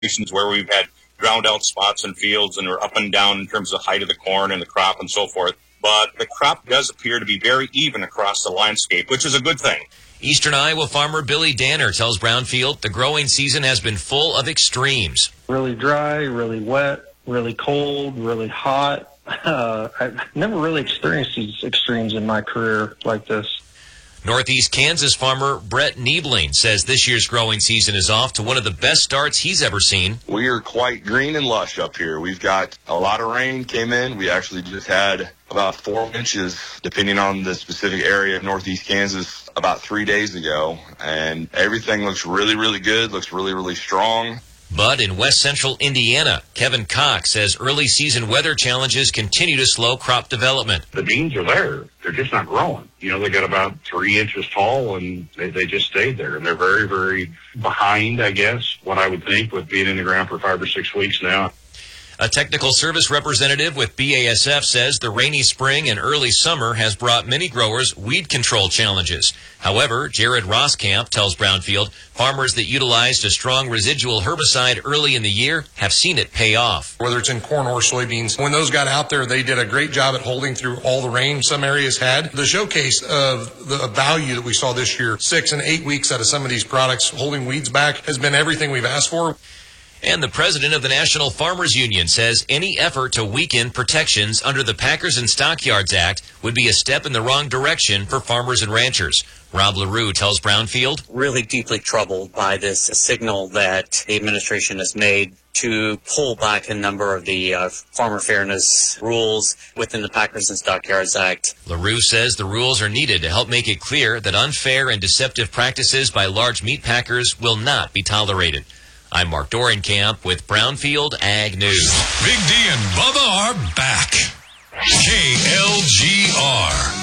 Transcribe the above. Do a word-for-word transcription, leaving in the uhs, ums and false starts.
where we've had drowned out spots in fields and are up and down in terms of height of the corn and the crop and so forth. But the crop does appear to be very even across the landscape, which is a good thing. Eastern Iowa farmer Billy Danner tells Brownfield the growing season has been full of extremes. Really dry, really wet, really cold, really hot. Uh, I've never really experienced these extremes in my career like this. Northeast Kansas farmer Brett Niebling says this year's growing season is off to one of the best starts he's ever seen. We are quite green and lush up here. We've got a lot of rain came in. We actually just had about four inches, depending on the specific area of Northeast Kansas, about three days ago. And everything looks really, really good, looks really, really strong. But in west central Indiana, Kevin Cox says early season weather challenges continue to slow crop development. The beans are there. They're just not growing. You know, they got about three inches tall, and they, they just stayed there. And they're very, very behind, I guess, what I would think with being in the ground for five or six weeks now. A technical service representative with B A S F says the rainy spring and early summer has brought many growers weed control challenges. However, Jared Roskamp tells Brownfield farmers that utilized a strong residual herbicide early in the year have seen it pay off. Whether it's in corn or soybeans, when those got out there, they did a great job at holding through all the rain some areas had. The showcase of the value that we saw this year, six and eight weeks out of some of these products holding weeds back, has been everything we've asked for. And the president of the National Farmers Union says any effort to weaken protections under the Packers and Stockyards Act would be a step in the wrong direction for farmers and ranchers. Rob LaRue tells Brownfield, really deeply troubled by this signal that the administration has made to pull back a number of the uh, farmer fairness rules within the Packers and Stockyards Act. LaRue says the rules are needed to help make it clear that unfair and deceptive practices by large meat packers will not be tolerated. I'm Mark Dorenkamp with Brownfield Ag News. Big D and Bubba are back. K L G R.